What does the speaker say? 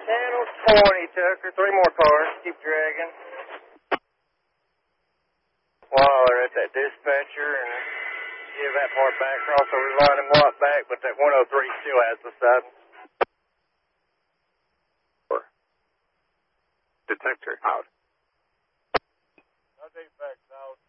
Channel 20, Tucker. 3 more cars. Keep dragging. While they're at that dispatcher and give that part back, crossover line and block back, but that 103 still has the side. Detector out. I'll take back south.